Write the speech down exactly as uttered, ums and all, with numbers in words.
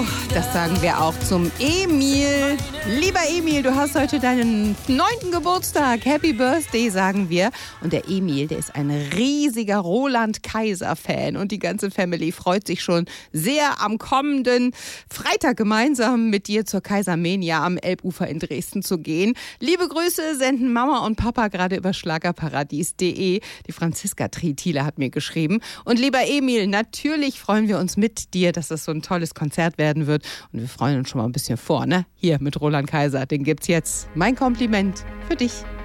das sagen wir auch zum Emil. Lieber Emil, du hast heute deinen neunten Geburtstag. Happy Birthday, sagen wir. Und der Emil, der ist ein riesiger Roland-Kaiser-Fan. Und die ganze Family freut sich schon sehr, am kommenden Freitag gemeinsam mit dir zur Kaisermania am Elbufer in Dresden zu gehen. Liebe Grüße senden Mama und Papa gerade über schlagerparadies punkt de. Die Franziska Tritiele hat mir geschrieben. Und lieber Emil, natürlich freuen wir uns mit dir, dass das so ein tolles Konzert werden wird. Und wir freuen uns schon mal ein bisschen vor, ne? Hier mit Roland Kaiser, den gibt's jetzt. Mein Kompliment für dich.